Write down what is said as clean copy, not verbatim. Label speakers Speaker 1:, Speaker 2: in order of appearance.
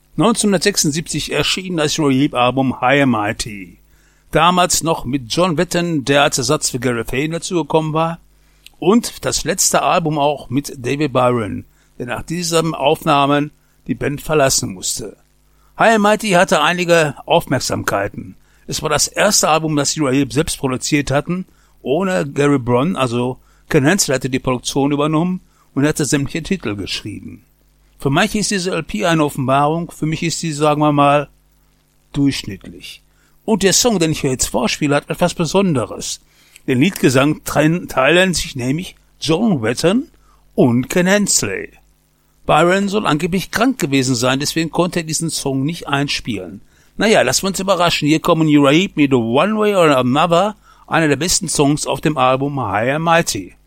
Speaker 1: 1976 erschien das Uriah-Album High and Mighty. Damals noch mit John Wetton, der als Ersatz für Gary Payne dazugekommen war. Und das letzte Album auch mit David Byron, der nach diesen Aufnahmen die Band verlassen musste. High and Mighty hatte einige Aufmerksamkeiten. Es war das erste Album, das die Uriah selbst produziert hatten, ohne Gary Bron, also Ken Hensel hatte die Produktion übernommen und hatte sämtliche Titel geschrieben. Für manche ist diese LP eine Offenbarung, für mich ist sie, sagen wir mal, durchschnittlich. Und der Song, den ich hier jetzt vorspiele, hat etwas Besonderes. Den Liedgesang teilen sich nämlich John Wetton und Ken Hensley. Byron soll angeblich krank gewesen sein, deswegen konnte er diesen Song nicht einspielen. Naja, lassen wir uns überraschen. Hier kommen You Rape Me the One Way or Another, einer der besten Songs auf dem Album High and Mighty.